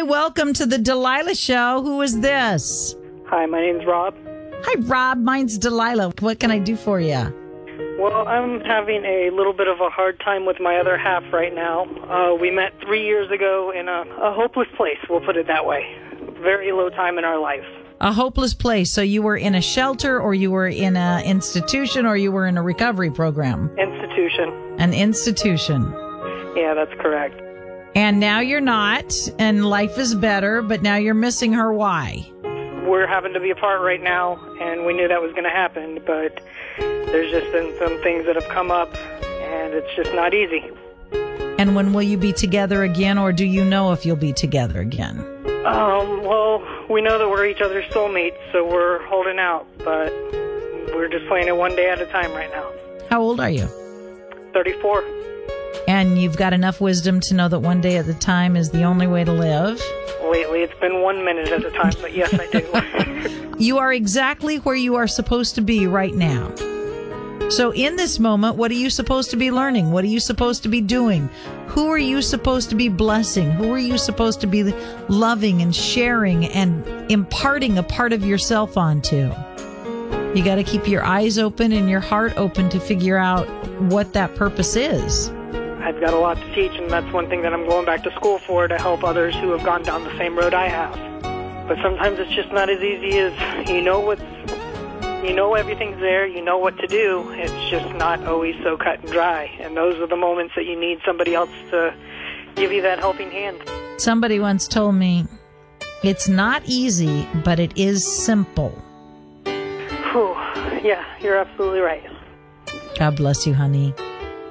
welcome to the Delilah Show. Who is this? Hi, my name's Rob. Hi, Rob. Mine's Delilah. What can I do for you? Well, I'm having a little bit of a hard time with my other half right now. We met 3 years ago in a hopeless place, we'll put it that way. Very low time in our life. A hopeless place. So you were in a shelter, or you were in an institution, or you were in a recovery program? Institution. An institution. Yeah, that's correct. And now you're not, and life is better, but now you're missing her. Why? We're having to be apart right now, and we knew that was going to happen, but there's just been some things that have come up, and it's just not easy. And when will you be together again, or do you know if you'll be together again? Well, we know that we're each other's soulmates, so we're holding out, but we're just playing it one day at a time right now. How old are you? 34. And you've got enough wisdom to know that one day at a time is the only way to live? Lately, it's been 1 minute at a time, but yes, I do. You are exactly where you are supposed to be right now. So in this moment, what are you supposed to be learning? What are you supposed to be doing? Who are you supposed to be blessing? Who are you supposed to be loving and sharing and imparting a part of yourself onto? You got to keep your eyes open and your heart open to figure out what that purpose is. I've got a lot to teach, and that's one thing that I'm going back to school for, to help others who have gone down the same road I have. But sometimes it's just not as easy as you know everything's there, you know what to do. It's just not always so cut and dry. And those are the moments that you need somebody else to give you that helping hand. Somebody once told me, it's not easy, but it is simple. Whew. Yeah, you're absolutely right. God bless you, honey.